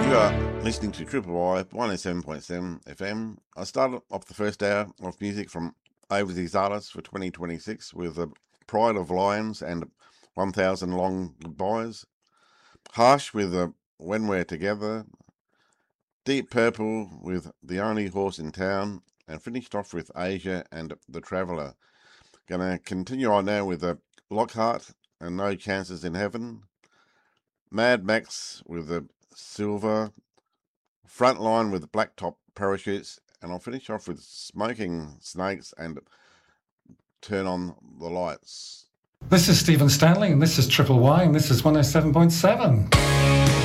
You are listening to Triple Y 107.7 FM. I started off the first hour of music from overseas artists for 2026 with the Pride of Lions and 1000 Long Goodbyes. Harsh with When We're Together. Deep Purple with The Only Horse in Town. And finished off with Asia and The Traveller. Gonna continue on now with Lockhart and No Chances in Heaven. Mad Max with Silver. Frontline with Blacktop Parachutes, and I'll finish off with Smoking Snakes and Turn on the Lights. This is Stephen Stanley, and this is Triple Y, and this is 107.7.